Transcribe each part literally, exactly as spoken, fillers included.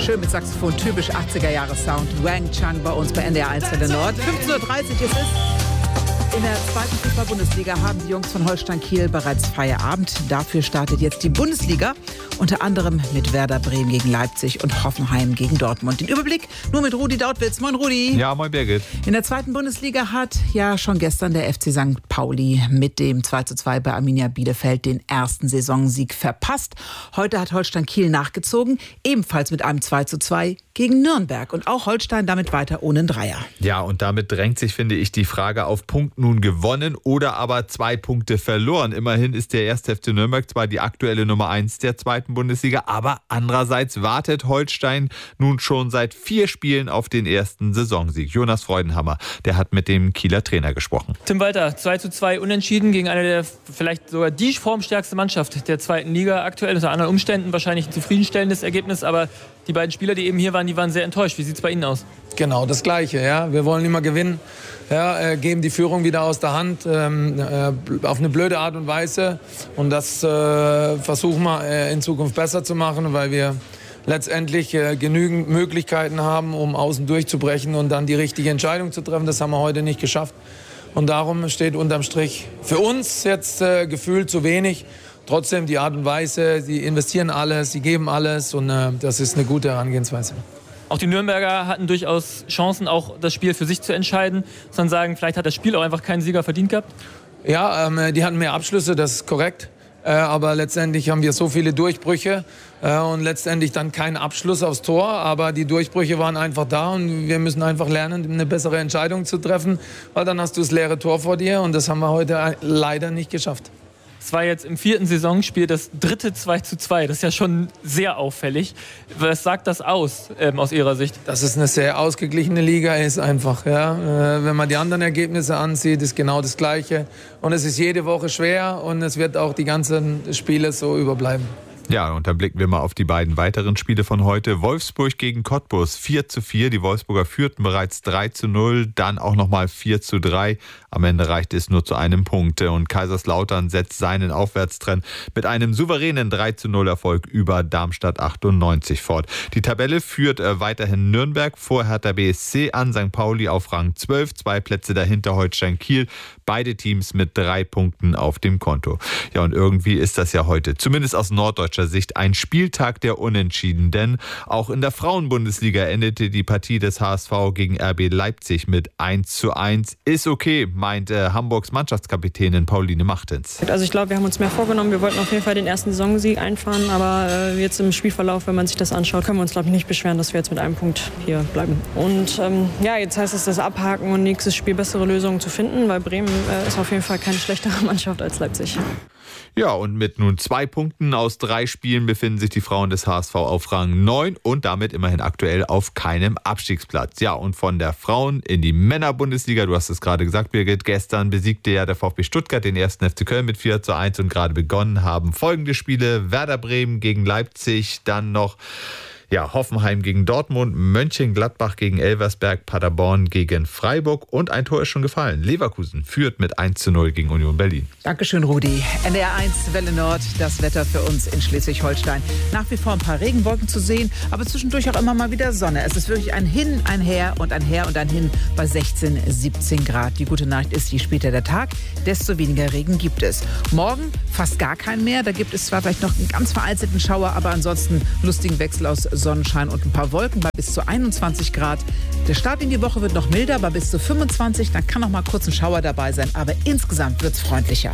schön mit Saxophon, typisch achtziger-Jahre-Sound. Wang Chang bei uns bei N D R eins Welle Nord. fünfzehn Uhr dreißig ist es. In der zweiten Fußball-Bundesliga haben die Jungs von Holstein Kiel bereits Feierabend. Dafür startet jetzt die Bundesliga, unter anderem mit Werder Bremen gegen Leipzig und Hoffenheim gegen Dortmund. Den Überblick nur mit Rudi Dautwitz. Moin Rudi. Ja, moin Birgit. In der zweiten Bundesliga hat ja schon gestern der F C Sankt Pauli mit dem zwei zu zwei bei Arminia Bielefeld den ersten Saisonsieg verpasst. Heute hat Holstein Kiel nachgezogen, ebenfalls mit einem zwei zu zwei gegen Nürnberg. Und auch Holstein damit weiter ohne einen Dreier. Ja, und damit drängt sich, finde ich, die Frage auf Punkt nun gewonnen oder aber zwei Punkte verloren. Immerhin ist der erste F C Nürnberg zwar die aktuelle Nummer eins der zweiten Bundesliga, aber andererseits wartet Holstein nun schon seit vier Spielen auf den ersten Saisonsieg. Jonas Freudenhammer, der hat mit dem Kieler Trainer gesprochen. Tim Walter, zwei zu zwei unentschieden gegen eine der vielleicht sogar die formstärkste Mannschaft der zweiten Liga aktuell. Unter anderen Umständen wahrscheinlich ein zufriedenstellendes Ergebnis, aber die beiden Spieler, die eben hier waren, die waren sehr enttäuscht. Wie sieht es bei Ihnen aus? Genau, das Gleiche. Ja. Wir wollen immer gewinnen, ja, äh, geben die Führung wieder aus der Hand, ähm, äh, auf eine blöde Art und Weise. Und das äh, versuchen wir äh, in Zukunft besser zu machen, weil wir letztendlich äh, genügend Möglichkeiten haben, um außen durchzubrechen und dann die richtige Entscheidung zu treffen. Das haben wir heute nicht geschafft. Und darum steht unterm Strich für uns jetzt äh, gefühlt zu wenig. Trotzdem die Art und Weise, sie investieren alles, sie geben alles und äh, das ist eine gute Herangehensweise. Auch die Nürnberger hatten durchaus Chancen, auch das Spiel für sich zu entscheiden. Muss man sagen, vielleicht hat das Spiel auch einfach keinen Sieger verdient gehabt? Ja, ähm, die hatten mehr Abschlüsse, das ist korrekt. Äh, aber letztendlich haben wir so viele Durchbrüche äh, und letztendlich dann keinen Abschluss aufs Tor. Aber die Durchbrüche waren einfach da und wir müssen einfach lernen, eine bessere Entscheidung zu treffen, weil dann hast du das leere Tor vor dir und das haben wir heute leider nicht geschafft. Es war jetzt im vierten Saisonspiel das dritte zwei zu zwei. Das ist ja schon sehr auffällig. Was sagt das aus, ähm, aus Ihrer Sicht? Dass es eine sehr ausgeglichene Liga ist einfach. Ja. Äh, wenn man die anderen Ergebnisse ansieht, ist genau das Gleiche. Und es ist jede Woche schwer und es wird auch die ganzen Spiele so überbleiben. Ja, und dann blicken wir mal auf die beiden weiteren Spiele von heute. Wolfsburg gegen Cottbus, vier zu vier. Die Wolfsburger führten bereits drei zu null, dann auch nochmal vier zu drei. Am Ende reicht es nur zu einem Punkt. Und Kaiserslautern setzt seinen Aufwärtstrend mit einem souveränen drei zu null Erfolg über Darmstadt achtundneunzig fort. Die Tabelle führt weiterhin Nürnberg vor Hertha B S C an, Sankt Pauli auf Rang zwölf, zwei Plätze dahinter Holstein Kiel. Beide Teams mit drei Punkten auf dem Konto. Ja, und irgendwie ist das ja heute, zumindest aus norddeutscher Sicht, ein Spieltag der Unentschieden, denn auch in der Frauenbundesliga endete die Partie des H S V gegen R B Leipzig mit eins zu eins. Ist okay, meint äh, Hamburgs Mannschaftskapitänin Pauline Machtens. Also ich glaube, wir haben uns mehr vorgenommen. Wir wollten auf jeden Fall den ersten Saisonsieg einfahren, aber äh, jetzt im Spielverlauf, wenn man sich das anschaut, können wir uns, glaube ich, nicht beschweren, dass wir jetzt mit einem Punkt hier bleiben. Und ähm, ja, jetzt heißt es, das abhaken und nächstes Spiel bessere Lösungen zu finden, weil Bremen äh, ist auf jeden Fall keine schlechtere Mannschaft als Leipzig. Ja, und mit nun zwei Punkten aus drei Spielen befinden sich die Frauen des H S V auf Rang neun und damit immerhin aktuell auf keinem Abstiegsplatz. Ja, und von der Frauen in die Männerbundesliga, du hast es gerade gesagt, Birgit, gestern besiegte ja der VfB Stuttgart den ersten F C Köln mit vier zu eins und gerade begonnen haben folgende Spiele: Werder Bremen gegen Leipzig, dann noch Ja, Hoffenheim gegen Dortmund, Mönchengladbach gegen Elversberg, Paderborn gegen Freiburg und ein Tor ist schon gefallen. Leverkusen führt mit eins zu null gegen Union Berlin. Dankeschön, Rudi. N D R eins Welle Nord, das Wetter für uns in Schleswig-Holstein. Nach wie vor ein paar Regenwolken zu sehen, aber zwischendurch auch immer mal wieder Sonne. Es ist wirklich ein Hin, ein Her und ein Her und ein Hin bei sechzehn, siebzehn Grad. Die gute Nachricht ist, je später der Tag, desto weniger Regen gibt es. Morgen fast gar keinen mehr. Da gibt es zwar vielleicht noch einen ganz vereinzelten Schauer, aber ansonsten lustigen Wechsel aus Sonnenschein und ein paar Wolken bei bis zu einundzwanzig Grad. Der Start in die Woche wird noch milder, bei bis zu fünfundzwanzig. Dann kann noch mal kurz ein Schauer dabei sein, aber insgesamt wird es freundlicher.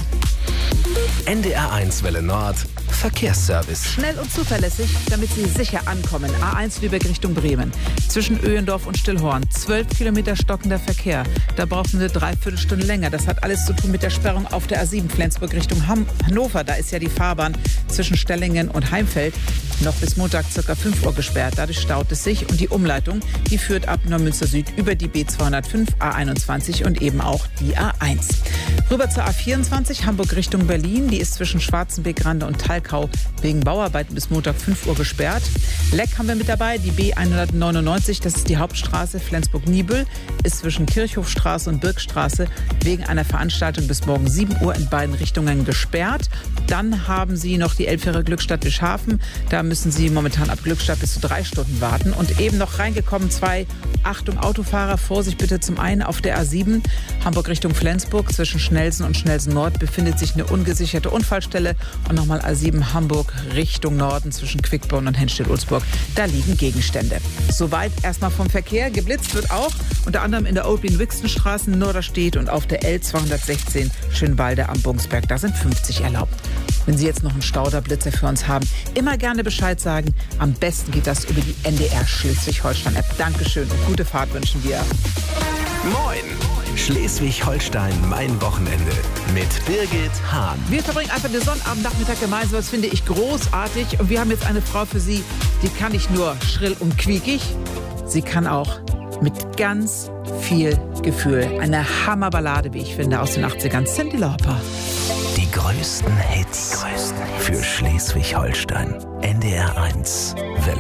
N D R eins Welle Nord, Verkehrsservice. Schnell und zuverlässig, damit Sie sicher ankommen. A eins Lübeck Richtung Bremen. Zwischen Öhendorf und Stillhorn. zwölf Kilometer stockender Verkehr. Da brauchen wir eine Dreiviertelstunde länger. Das hat alles zu tun mit der Sperrung auf der A sieben Flensburg Richtung Ham- Hannover. Da ist ja die Fahrbahn zwischen Stellingen und Heimfeld noch bis Montag ca. fünf Uhr gesperrt. Dadurch staut es sich und die Umleitung, die führt ab Neumünster Süd über die B zweihundertfünf, A einundzwanzig und eben auch die A eins. Rüber zur A vierundzwanzig, Hamburg Richtung Berlin. Die ist zwischen Schwarzenbeck-Rande und Talg Kalkau wegen Bauarbeiten bis Montag fünf Uhr gesperrt. Leck haben wir mit dabei, die B hundertneunundneunzig, das ist die Hauptstraße Flensburg-Niebüll, ist zwischen Kirchhofstraße und Birkstraße wegen einer Veranstaltung bis morgen sieben Uhr in beiden Richtungen gesperrt. Dann haben Sie noch die Elbfähre Glückstadt-Wischhafen. Da müssen Sie momentan ab Glückstadt bis zu drei Stunden warten. Und eben noch reingekommen zwei, Achtung Autofahrer, Vorsicht bitte, zum einen auf der A sieben, Hamburg Richtung Flensburg, zwischen Schnellsen und Schnellsen Nord befindet sich eine ungesicherte Unfallstelle. Und nochmal A sieben Hamburg Richtung Norden zwischen Quickborn und Henstedt-Ulzburg. Da liegen Gegenstände. Soweit erstmal vom Verkehr. Geblitzt wird auch unter anderem in der Oldwin-Wixten-Straße in Norderstedt und auf der L zweihundertsechzehn Schönwalde am Bungsberg. Da sind fünfzig erlaubt. Wenn Sie jetzt noch einen Stauderblitzer für uns haben, immer gerne Bescheid sagen. Am besten geht das über die N D R Schleswig-Holstein-App. Dankeschön und gute Fahrt wünschen wir. Moin! Schleswig-Holstein, mein Wochenende mit Birgit Hahn. Wir verbringen einfach den Sonnabendnachmittag gemeinsam. Das finde ich großartig. Und wir haben jetzt eine Frau für Sie, die kann nicht nur schrill und quiekig, sie kann auch mit ganz viel Gefühl eine Hammerballade, wie ich finde, aus den achtzigern. Cyndi Lauper. Die größten Hits für Schleswig-Holstein. N D R eins Welle